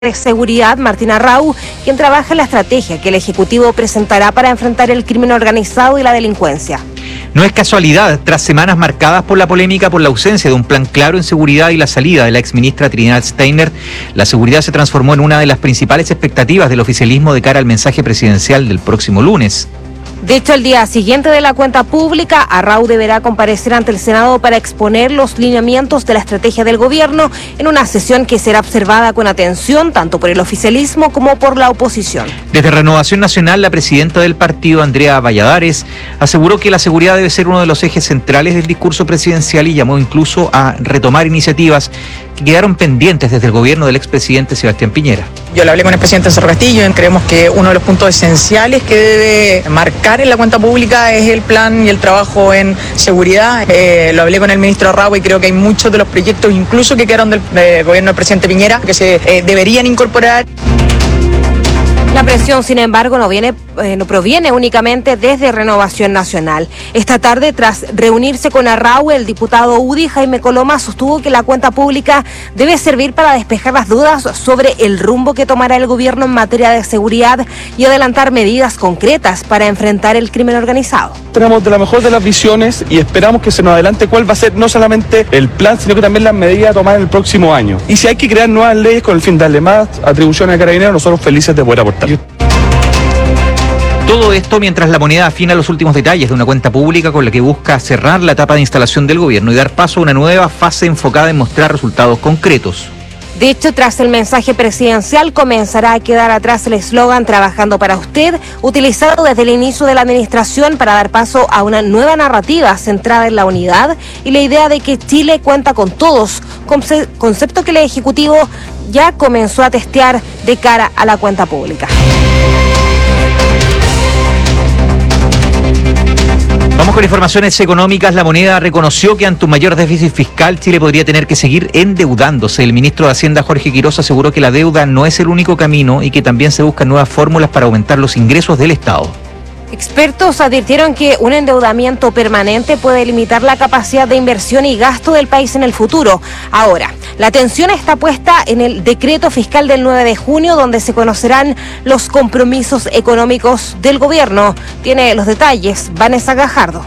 de Seguridad, Martín Arrau, quien trabaja en la estrategia que el Ejecutivo presentará para enfrentar el crimen organizado y la delincuencia. No es casualidad, tras semanas marcadas por la polémica por la ausencia de un plan claro en seguridad y la salida de la exministra Trinidad Steiner, la seguridad se transformó en una de las principales expectativas del oficialismo de cara al mensaje presidencial del próximo lunes. De hecho, el día siguiente de la cuenta pública, Arrau deberá comparecer ante el Senado para exponer los lineamientos de la estrategia del gobierno en una sesión que será observada con atención tanto por el oficialismo como por la oposición. Desde Renovación Nacional, la presidenta del partido, Andrea Valladares, aseguró que la seguridad debe ser uno de los ejes centrales del discurso presidencial y llamó incluso a retomar iniciativas que quedaron pendientes desde el gobierno del expresidente Sebastián Piñera. Yo le hablé con el presidente Cerro Castillo y creemos que uno de los puntos esenciales que debe marcar en la cuenta pública es el plan y el trabajo en seguridad. Lo hablé con el ministro Arrau y creo que hay muchos de los proyectos, incluso que quedaron del gobierno del presidente Piñera, que se deberían incorporar. La presión, sin embargo, no proviene únicamente desde Renovación Nacional. Esta tarde, tras reunirse con Arrau, el diputado UDI, Jaime Coloma, sostuvo que la cuenta pública debe servir para despejar las dudas sobre el rumbo que tomará el gobierno en materia de seguridad y adelantar medidas concretas para enfrentar el crimen organizado. Tenemos de la mejor de las visiones y esperamos que se nos adelante cuál va a ser no solamente el plan, sino que también las medidas a tomar en el próximo año. Y si hay que crear nuevas leyes con el fin de darle más atribuciones a Carabineros, nosotros felices de poder aportar. Todo esto mientras la moneda afina los últimos detalles de una cuenta pública con la que busca cerrar la etapa de instalación del gobierno y dar paso a una nueva fase enfocada en mostrar resultados concretos. De hecho, tras el mensaje presidencial comenzará a quedar atrás el eslogan "Trabajando para usted", utilizado desde el inicio de la administración para dar paso a una nueva narrativa centrada en la unidad y la idea de que Chile cuenta con todos, concepto que el Ejecutivo ya comenzó a testear de cara a la cuenta pública. Vamos con informaciones económicas. La moneda reconoció que ante un mayor déficit fiscal Chile podría tener que seguir endeudándose. El ministro de Hacienda, Jorge Quiroz, aseguró que la deuda no es el único camino y que también se buscan nuevas fórmulas para aumentar los ingresos del Estado. Expertos advirtieron que un endeudamiento permanente puede limitar la capacidad de inversión y gasto del país en el futuro. Ahora, la atención está puesta en el decreto fiscal del 9 de junio, donde se conocerán los compromisos económicos del gobierno. Tiene los detalles Vanessa Gajardo.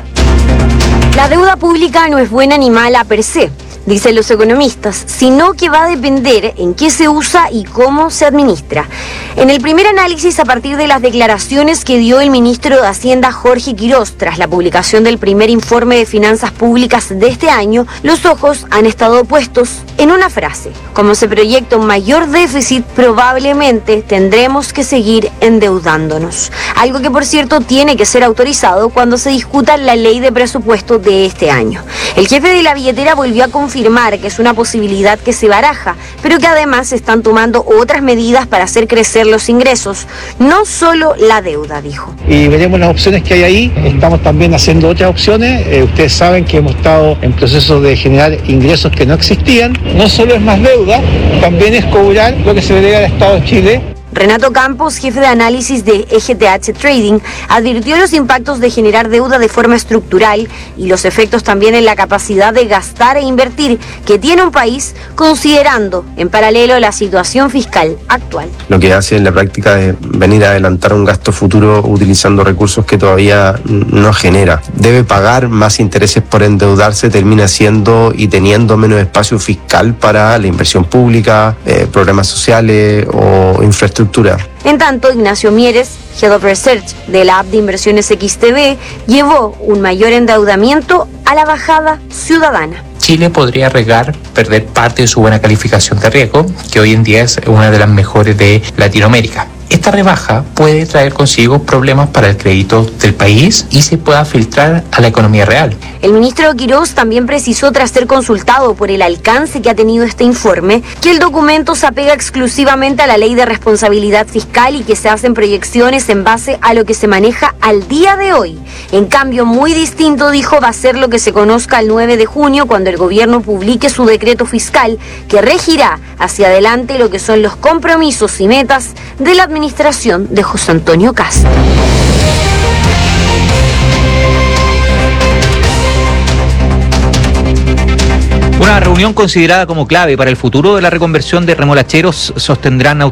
La deuda pública no es buena ni mala per se, dicen los economistas, sino que va a depender en qué se usa y cómo se administra. En el primer análisis, a partir de las declaraciones que dio el ministro de Hacienda, Jorge Quiroz, tras la publicación del primer informe de finanzas públicas de este año, los ojos han estado puestos en una frase: como se proyecta un mayor déficit, probablemente tendremos que seguir endeudándonos. Algo que, por cierto, tiene que ser autorizado cuando se discuta la ley de presupuesto de este año. El jefe de la billetera volvió a confirmar que es una posibilidad que se baraja, pero que además se están tomando otras medidas para hacer crecer los ingresos, no solo la deuda, dijo. Y veremos las opciones que hay ahí. Estamos también haciendo otras opciones. Ustedes saben que hemos estado en proceso de generar ingresos que no existían. No solo es más deuda, también es cobrar lo que se le debe al Estado de Chile. Renato Campos, jefe de análisis de EGTH Trading, advirtió los impactos de generar deuda de forma estructural y los efectos también en la capacidad de gastar e invertir que tiene un país, considerando en paralelo la situación fiscal actual. Lo que hace en la práctica es venir a adelantar un gasto futuro utilizando recursos que todavía no genera. Debe pagar más intereses por endeudarse, termina siendo y teniendo menos espacio fiscal para la inversión pública, programas sociales o infraestructura. En tanto, Ignacio Mieres, Head of Research de la app de inversiones XTB, llevó un mayor endeudamiento a la bajada ciudadana. Chile podría arriesgar perder parte de su buena calificación de riesgo, que hoy en día es una de las mejores de Latinoamérica. Esta rebaja puede traer consigo problemas para el crédito del país y se pueda filtrar a la economía real. El ministro Quiroz también precisó, tras ser consultado por el alcance que ha tenido este informe, que el documento se apega exclusivamente a la ley de responsabilidad fiscal y que se hacen proyecciones en base a lo que se maneja al día de hoy. En cambio, muy distinto, dijo, va a ser lo que se conozca el 9 de junio, cuando el gobierno publique su decreto fiscal, que regirá hacia adelante lo que son los compromisos y metas de la administración de José Antonio Kast. Una Una reunión considerada como clave para el futuro de la reconversión de remolacheros sostendrán